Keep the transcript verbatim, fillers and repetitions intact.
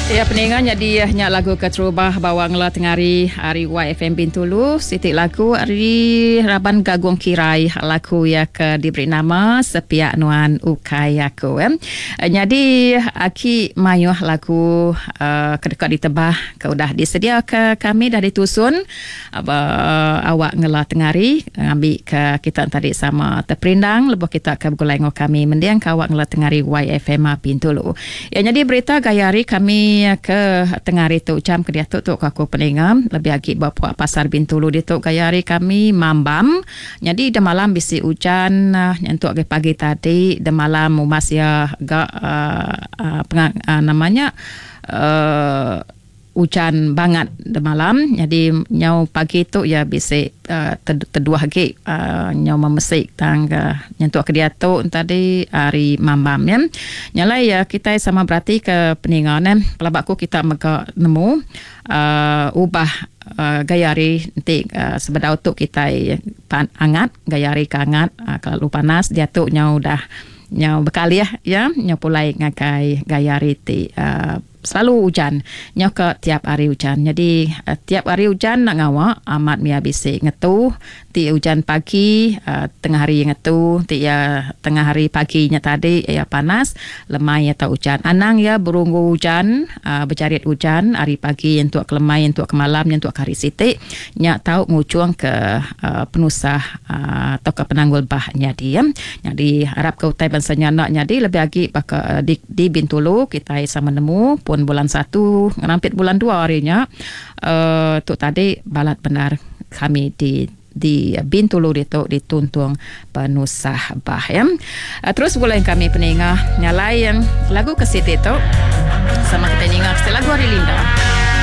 Ya, pendengar, jadi nyak lagu keterubah bawang la tengari hari Y F M Bintulu. Sitik lagu hari Raban Gagung Kirai, lagu ya ke diberi nama Sepiak Nuan Ukai Aku. Eh. Jadi aki mayuh lagu uh, kedekat ditebah ke udah disedia ke kami dah ditusun. Uh, awak ngelah tengari ambil ke kita tadi sama terperindang lepas kita ke bergulai dengan kami mendiang ke awak ngelah tengari Y F M Bintulu. Ya, jadi berita gayari kami ke tengari tu jam ke dia tu tu aku peningam lebih lagi bawa pasar Bintulu di tu gayari kami mambam. Jadi dah malam bisi hujan uh, untuk pagi tadi dah malam umas ya agak uh, uh, pengang, uh, namanya uh, hujan banget dah malam. Jadi nyau pagi tu ya bisi uh, terduah lagi uh, nyau memesik tangga nyentuh ke dia tu tadi hari mambam ya. Nyalai ya kita sama berarti ke peningan pelabakku kita mega nemu uh, ubah uh, gayari nanti uh, sebeda untuk kita pan, angat gayari ke angat uh, kalau panas dia tu nyau dah nyau bekali ya ya nyau pulai ngakai gayari ti uh, selalu hujan nyok ke tiap hari hujan. Jadi uh, tiap hari hujan nak ngawa amat mia bisi ngetu ti hujan pagi uh, tengah hari ngetu ti ya tengah hari paginya tadi ya panas lemai atau hujan anang ya berunggu hujan uh, bercarit hujan hari pagi untuk ke lemai untuk ke malam untuk ke hari siti nyak tahu ngucuang ke uh, penusah uh, atau ke penanggul bahnya dia. Jadi harap ke utai bansanya nak jadi lebih lagi baka, uh, di, di Bintulu kita sama nemu pun bulan satu ngerampit bulan dua harinya uh, tu tadi balat benar kami di di Bintulu itu dituntung penusah bah ya. Uh, terus boleh kami peningah nyalai yang lagu kesit itu sama kita